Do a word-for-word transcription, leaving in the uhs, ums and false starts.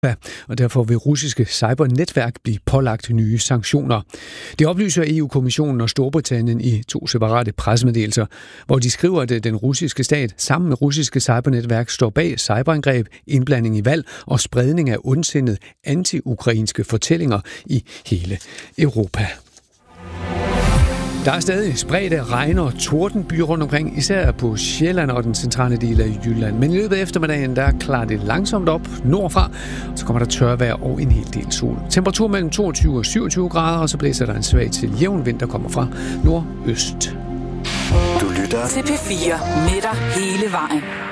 og derfor vil russiske cybernetværk blive pålagt nye sanktioner. Det oplyser E U-kommissionen og Storbritannien i to separate pressemeddelelser, hvor de skriver, at den russiske stat sammen med russiske cybernetværk står bag cyberangreb, indblanding i valg og spredning af ondsindede anti-ukrainske fortællinger i hele Europa. Der er stadig spredte regn- og tordenbyer rundt omkring, især på Sjælland og den centrale del af Jylland. Men i løbet af eftermiddagen, der klarer det langsomt op nordfra, så kommer der tørvejr og en hel del sol. Temperatur mellem toogtyve og syvogtyve grader, og så blæser der en svag til jævn vind, der kommer fra nordøst. Du lytter til P fire med dig hele vejen.